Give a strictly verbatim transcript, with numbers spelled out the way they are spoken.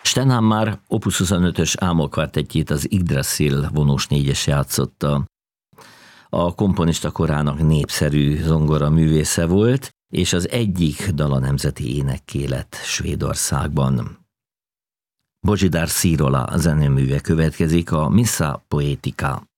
Stenhammar opus huszonötös ámolkvartettjét az Yggdrasil vonós négyes játszotta. A komponista korának népszerű zongora művésze volt, és az egyik dala nemzeti énekké lett Svédországban. Božidar Sírola zeneműve következik, a Missa Poetica.